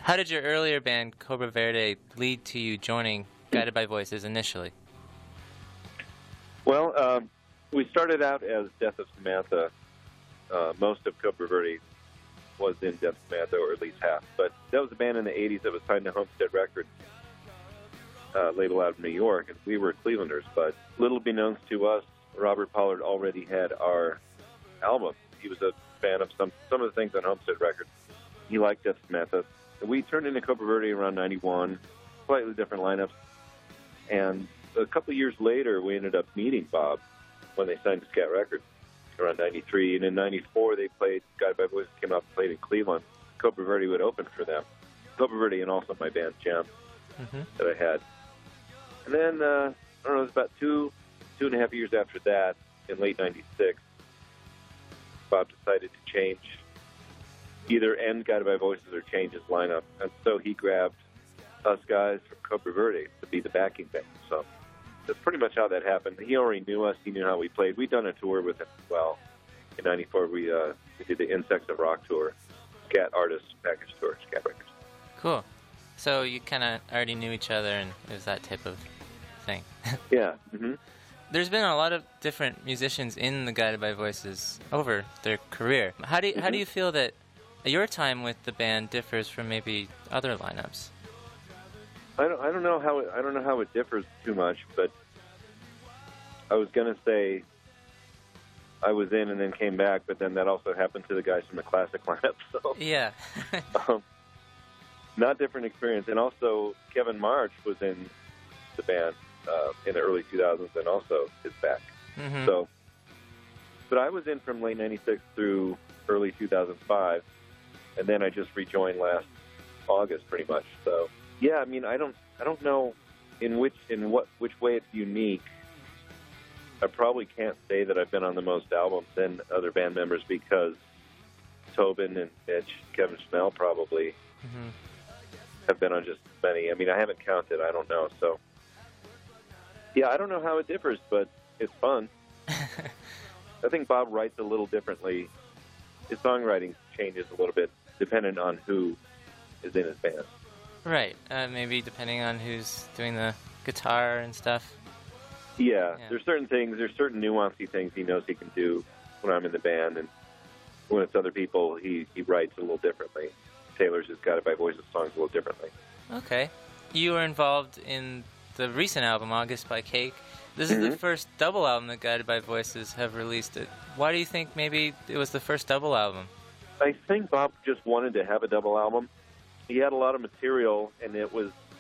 How did your earlier band, Cobra Verde, lead to you joining Guided by Voices initially? Well, we started out as Death of Samantha. Most of Cobra Verde was in Death of Samantha, or at least half. But that was a band in the 80s that was signed to Homestead Records, label out of New York, and we were Clevelanders. But little beknownst to us, Robert Pollard already had our album. He was a fan of some of the things on Homestead Records. He liked Death of Samantha. We turned into Cobra Verde around 91, slightly different lineups. And a couple of years later, we ended up meeting Bob when they signed to Scat Records around 93. And in 94, they played, Guided by Voices came out and played in Cleveland. Cobra Verde would open for them. Cobra Verde and also my band, Gem, that I had. And then, I don't know, it was about two and a half years after that, in late 96, Bob decided to change, either end Guided by Voices or change his lineup. And so he grabbed us guys from Cobra Verde to be the backing band. So that's pretty much how that happened. He already knew us. He knew how we played. We'd done a tour with him as well. In 94, we did the Insects of Rock tour, Scat Artist Package Tour, Scat Records. Cool. So you kind of already knew each other, and it was that type of thing. Yeah. There's been a lot of different musicians in the Guided by Voices over their career. How do you feel that your time with the band differs from maybe other lineups? I don't know how it differs too much, but I was gonna say I was in and then came back, but then that also happened to the guys from the classic lineup. So yeah, not different experience. And also Kevin March was in the band in the early 2000s, and also is back. So, but I was in from late '96 through early 2005, and then I just rejoined last August, pretty much. So. Yeah, I mean, I don't know in which way it's unique. I probably can't say that I've been on the most albums than other band members, because Tobin and Mitch, Kevin Schnell probably have been on just as many. I mean, I haven't counted. I don't know. So, yeah, I don't know how it differs, but it's fun. I think Bob writes a little differently. His songwriting changes a little bit depending on who is in his band. Right, maybe depending on who's doing the guitar and stuff. Yeah, there's certain nuancy things he knows he can do when I'm in the band, and when it's other people, he writes a little differently. Taylor's just Guided by Voices songs a little differently. Okay. You were involved in the recent album, August by Cake. This is the first double album that Guided by Voices have released. Why do you think maybe it was the first double album? I think Bob just wanted to have a double album. He had a lot of material, and it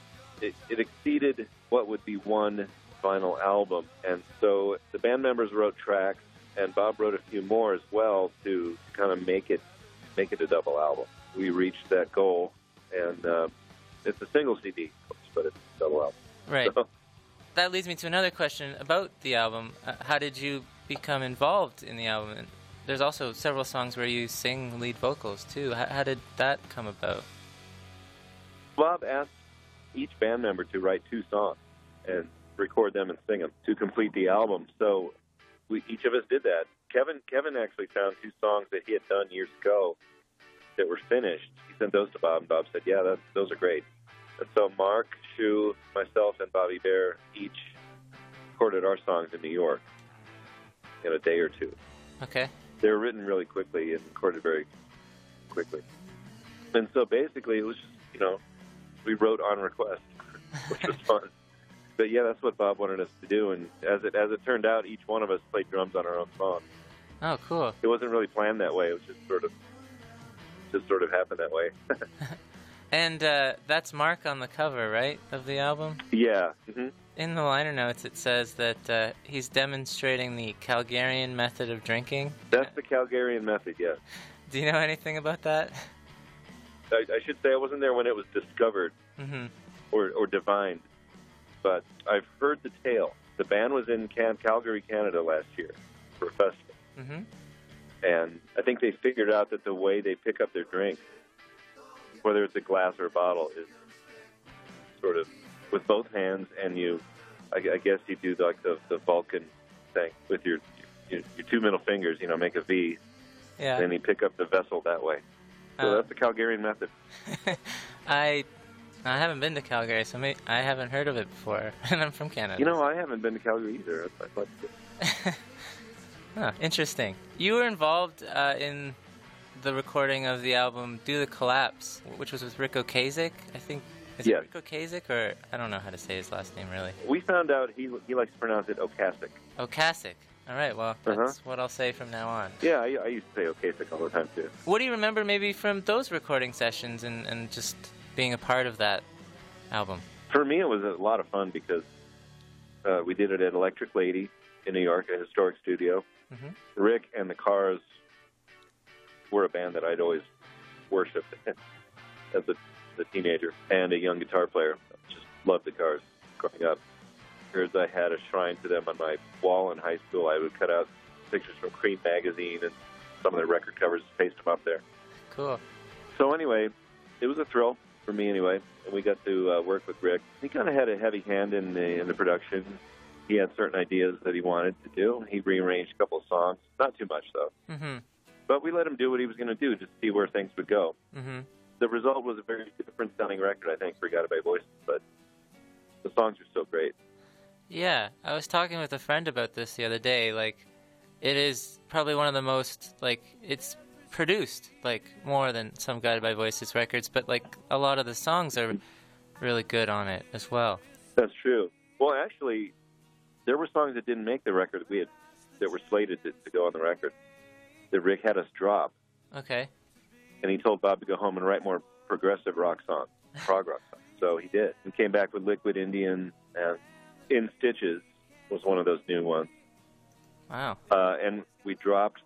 exceeded what would be one final album. And so the band members wrote tracks, and Bob wrote a few more as well to kind of make it a double album. We reached that goal, and it's a single CD, but it's a double album. Right. So, that leads me to another question about the album. How did you become involved in the album? And there's also several songs where you sing lead vocals, too. How did that come about? Bob asked each band member to write 2 songs and record them and sing them to complete the album. So each of us did that. Kevin actually found 2 songs that he had done years ago that were finished. He sent those to Bob, and Bob said, yeah, those are great. And so Mark, Shu, myself, and Bobby Bear each recorded our songs in New York in a day or 2. Okay. They were written really quickly and recorded very quickly. And so basically it was just, we wrote on request, which was fun. But yeah, that's what Bob wanted us to do. And as it turned out, each one of us played drums on our own song. Oh, cool. It wasn't really planned that way. It was just sort of happened that way. And that's Mark on the cover, right, of the album? Yeah. In the liner notes, it says that he's demonstrating the Calgarian method of drinking. That's the Calgarian method, yes. Do you know anything about that? I should say I wasn't there when it was discovered or divined, but I've heard the tale. The band was in Calgary, Canada last year for a festival, and I think they figured out that the way they pick up their drinks, whether it's a glass or a bottle, is sort of with both hands, and I guess you do like the Vulcan thing with your 2 middle fingers, make a V, and you pick up the vessel that way. So that's the Calgarian method. I haven't been to Calgary, so I haven't heard of it before, and I'm from Canada. You know, I haven't been to Calgary either. I'd like to. Huh, interesting. You were involved in the recording of the album "Do the Collapse," which was with Rick Ocasek, I think. Is Yes. it Rick Ocasek, or I don't know how to say his last name really? We found out he likes to pronounce it Ocasek. Ocasek. All right, well, that's what I'll say from now on. Yeah, I used to say Ocasek all the time too. What do you remember maybe from those recording sessions and just being a part of that album? For me, it was a lot of fun because we did it at Electric Lady in New York, a historic studio. Mm-hmm. Rick and the Cars were a band that I'd always worshipped as a teenager and a young guitar player. Just loved the Cars growing up. Because I had a shrine to them on my wall in high school. I would cut out pictures from Cream magazine and some of their record covers, paste them up there. Cool. So anyway, it was a thrill for me anyway, and we got to work with Rick. He kind of had a heavy hand in the production. He had certain ideas that he wanted to do. He rearranged a couple of songs, not too much though. Mm-hmm. But we let him do what he was going to do, just see where things would go. Mm-hmm. The result was a very different sounding record, I think, for Guided by Voices, but the songs are still great. Yeah, I was talking with a friend about this the other day. Like, it is probably one of the most, like, it's produced, like, more than some Guided by Voices records, but, like, a lot of the songs are really good on it as well. That's true. Well, actually, there were songs that didn't make the record that were slated to go on the record that Rick had us drop. Okay. And he told Bob to go home and write more progressive rock songs, prog rock songs. So he did. He came back with Liquid Indian and In Stitches was one of those new ones. Wow. And we dropped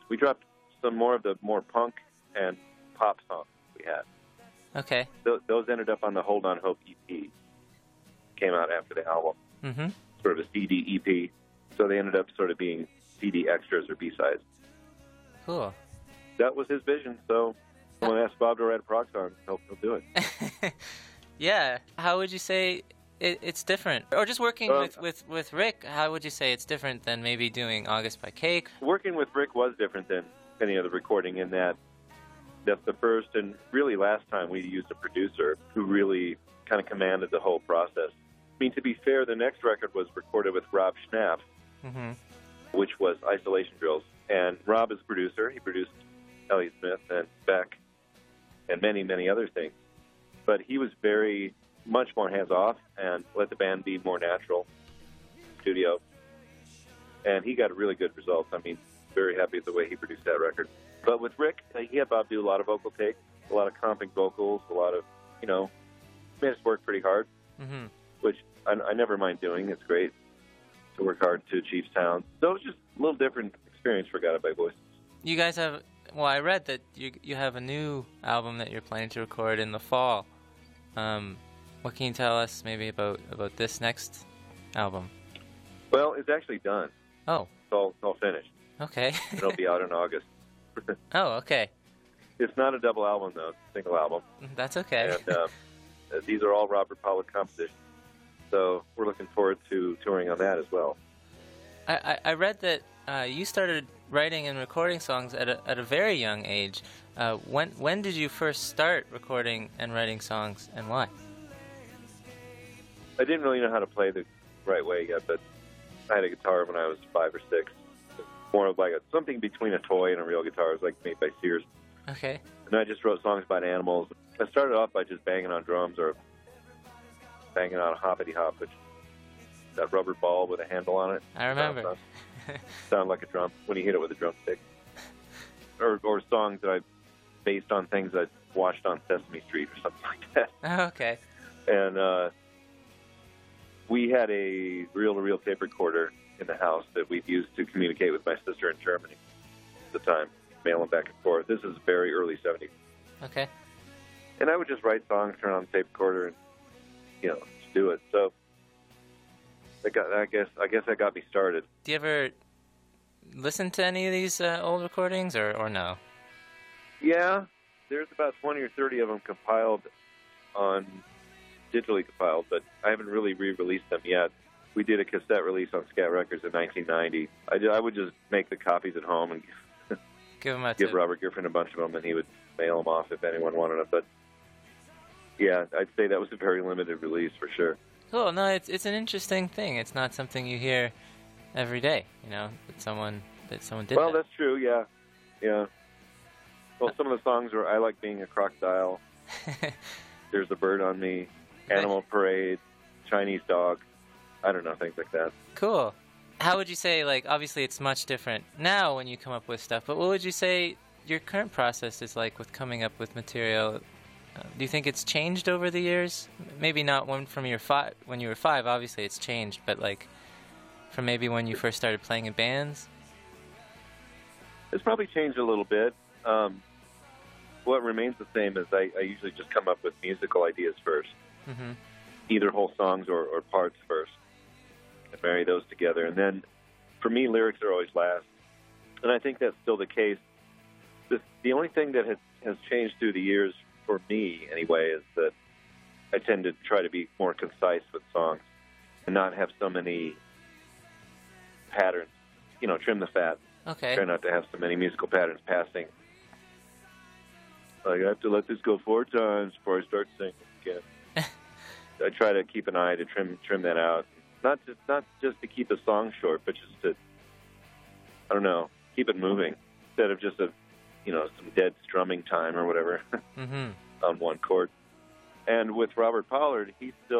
some more of the more punk and pop songs we had. Okay. Those ended up on the Hold On Hope EP. Came out after the album. Mm-hmm. Sort of a CD EP. So they ended up sort of being CD extras or B-sides. Cool. That was his vision, so when I asked Bob to write a prog song, he'll do it. Yeah. How would you say it's different? Or just working with Rick, how would you say it's different than maybe doing August by Cake? Working with Rick was different than any other recording in that that's the first and really last time we used a producer who really kind of commanded the whole process. I mean, to be fair, the next record was recorded with Rob Schnapp, Mm-hmm. which was Isolation Drills. And Rob is producer. He produced Elliott Smith and Beck and many, many other things. But he was very much more hands-off and let the band be more natural in the studio. And he got really good results. I mean, very happy with the way he produced that record. But with Rick, he had Bob do a lot of vocal takes, a lot of comping vocals, a lot of, made us work pretty hard, Mm-hmm. which I never mind doing. It's great to work hard to achieve sound. So it was just a little different experience for Guided by Voices. You guys have, well, I read that you have a new album that you're planning to record in the fall. What can you tell us maybe about this next album? Well, it's actually done. Oh. It's all finished. Okay. It'll be out in August. Oh, okay. It's not a double album, though. It's a single album. That's okay. And these are all Robert Pollock compositions. So we're looking forward to touring on that as well. I read that you started writing and recording songs at a very young age. When did you first start recording and writing songs, and why? I didn't really know how to play the right way yet, but I had a guitar when I was 5 or 6. More of like something between a toy and a real guitar. It was like made by Sears. Okay. And I just wrote songs about animals. I started off by just banging on drums or banging on a hoppity hop, which is that rubber ball with a handle on it. I remember. Sound like a drum when you hit it with a drumstick. Or songs that I based on things I watched on Sesame Street or something like that. Oh, okay. And we had a reel-to-reel tape recorder in the house that we'd used to communicate with my sister in Germany at the time, mailing back and forth. This is very early 70s. Okay. And I would just write songs, turn on the tape recorder, and, just do it. So I guess that got me started. Do you ever listen to any of these old recordings, or no? Yeah, there's about 20 or 30 of them digitally compiled, but I haven't really re-released them yet. We did a cassette release on Scat Records in 1990. I would just make the copies at home and give Robert Griffin a bunch of them, and he would mail them off if anyone wanted them. But Yeah, I'd say that was a very limited release for sure. Cool. No, it's an interesting thing. It's not something you hear every day. That someone did Well, that. that's true. Yeah, yeah. Well, some of the songs were "I Like Being a Crocodile," "There's a Bird on Me," "Animal Parade," "Chinese Dog." I don't know, things like that. Cool. How would you say, like, obviously it's much different now when you come up with stuff, but what would you say your current process is like with coming up with material? Do you think it's changed over the years? Maybe not when you were five, obviously it's changed, but like from maybe when you first started playing in bands? It's probably changed a little bit. What remains the same is I usually just come up with musical ideas first, either whole songs or parts first, and marry those together. And then, for me, lyrics are always last. And I think that's still the case. The only thing that has changed through the years, for me anyway, is that I tend to try to be more concise with songs and not have so many patterns. Trim the fat. Okay. Try not to have so many musical patterns passing. Like, I have to let this go 4 times before I start singing again. I try to keep an eye to trim that out. Not just to keep a song short, but just to, I don't know, keep it moving instead of just some dead strumming time or whatever on one chord. And with Robert Pollard,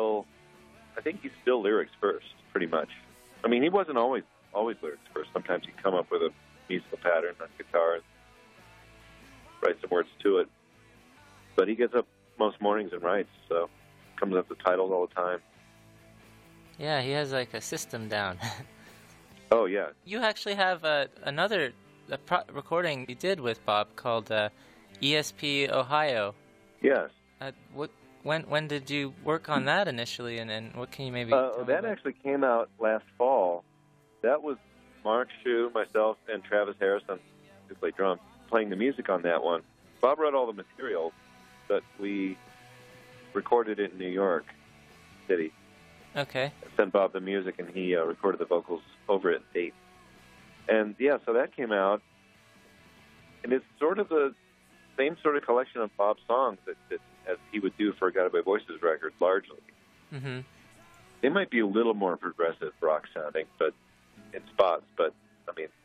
I think he's still lyrics first, pretty much. I mean, he wasn't always lyrics first. Sometimes he'd come up with a musical pattern on guitar and write some words to it. But he gets up most mornings and writes, so comes up with titles all the time. Yeah, he has like a system down. Oh, yeah. You actually have another recording you did with Bob called ESP Ohio. Yes. When did you work on that initially, and what can you maybe tell me that about? actually came out last fall. That was Mark Shue, myself, and Travis Harrison, who played drums, playing the music on that one. Bob wrote all the material, but we recorded it in New York City. Okay. I sent Bob the music, and he recorded the vocals over at Date. And, yeah, so that came out, and it's sort of the same sort of collection of Bob's songs that as he would do for a Guided by Voices record, largely. Mm-hmm. They might be a little more progressive rock sounding, but in spots. But I mean,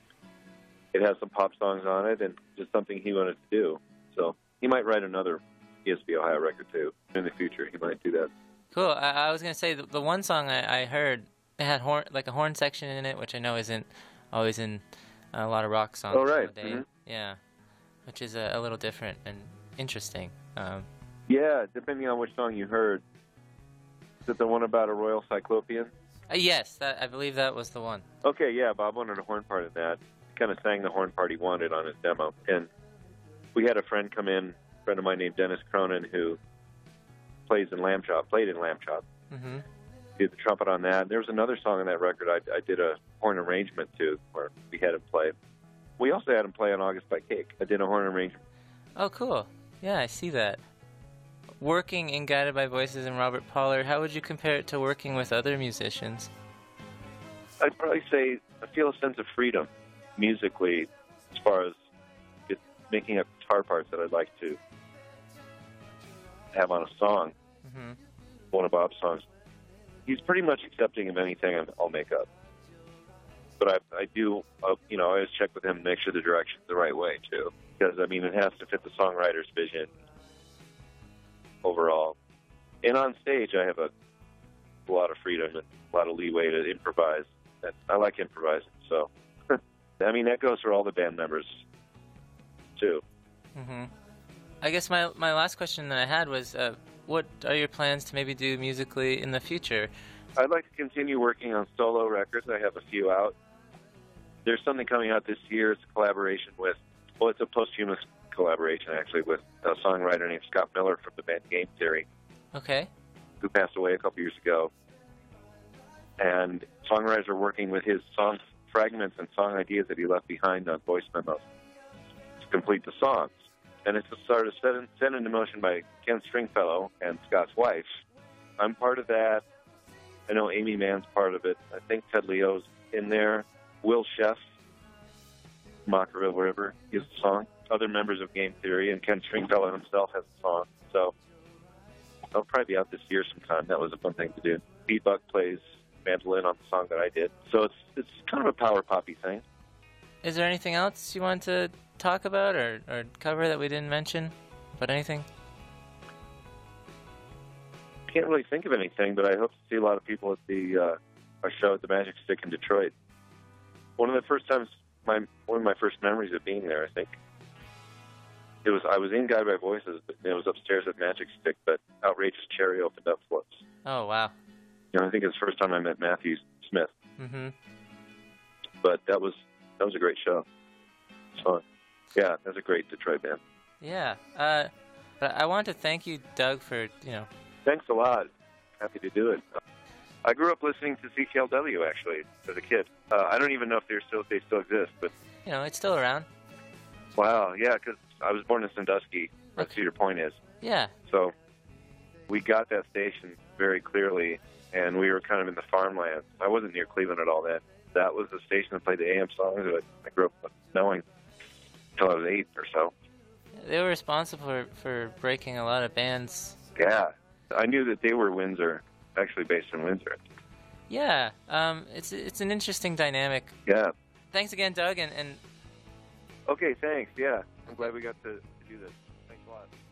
it has some pop songs on it, and just something he wanted to do. So he might write another ESP Ohio record too in the future. He might do that. Cool. I was gonna say the one song I heard, it had a horn section in it, which I know isn't always in a lot of rock songs. Oh, right. Nowadays. Mm-hmm. Yeah, which is a little different and interesting. Yeah, depending on which song you heard. Is it the one about a royal cyclopean? Yes, I believe that was the one. Okay, yeah, Bob wanted a horn part in that. He kind of sang the horn part he wanted on his demo. And we had a friend come in, a friend of mine named Dennis Cronin, who played in Lamb Chop. Mm-hmm. Did the trumpet on that. There was another song on that record I did a horn arrangement to, where we had him play. We also had him play on August by Cake. I did a horn arrangement. Oh, cool. Yeah, I see that. Working in Guided by Voices and Robert Pollard, how would you compare it to working with other musicians? I'd probably say I feel a sense of freedom musically as far as making up guitar parts that I'd like to have on a song, one of Bob's songs. He's pretty much accepting of anything I'll make up. But I do, I always check with him and make sure the direction's the right way, too. Because, I mean, it has to fit the songwriter's vision overall. And on stage, I have a lot of freedom and a lot of leeway to improvise. And I like improvising, so... I mean, that goes for all the band members, too. Mm-hmm. I guess my last question that I had was, what are your plans to maybe do musically in the future? I'd like to continue working on solo records. I have a few out. There's something coming out this year. It's a collaboration with... Well, it's a posthumous collaboration, actually, with a songwriter named Scott Miller from the band Game Theory. Okay. Who passed away a couple years ago. And songwriters are working with his song fragments and song ideas that he left behind on voice memos to complete the songs. And it's a sort of set into motion by Ken Stringfellow and Scott's wife. I'm part of that. I know Amy Mann's part of it. I think Ted Leo's in there. Will Sheff, Mockerville River, is a song. Other members of Game Theory, and Ken Stringfellow himself has a song. So I'll probably be out this year sometime. That was a fun thing to do. Pete Buck plays mandolin on the song that I did. So it's kind of a power poppy thing. Is there anything else you want to talk about or cover that we didn't mention? About anything? Can't really think of anything, but I hope to see a lot of people at our show at the Magic Stick in Detroit. One of the first times, one of my first memories of being there, I think. I was in Guided by Voices, but it was upstairs at Magic Stick, but Outrageous Cherry opened up for us. Oh, wow. I think it was the first time I met Matthew Smith. Mm-hmm. But that was a great show. So, yeah, that's a great Detroit band. Yeah. But I want to thank you, Doug, for, Thanks a lot. Happy to do it. I grew up listening to CKLW, actually, as a kid. I don't even know if they still exist, but... it's still around. Wow, yeah, because I was born in Sandusky, where Okay. Cedar Point is. Yeah. So we got that station very clearly, and we were kind of in the farmlands. I wasn't near Cleveland at all then. That was the station that played the AM songs that I grew up knowing until I was 8 or so. They were responsible for breaking a lot of bands. Yeah. I knew that they were Windsor, actually based in Windsor. Yeah. It's an interesting dynamic. Yeah. Thanks again, Doug, and Okay, thanks. Yeah. I'm glad we got to do this. Thanks a lot.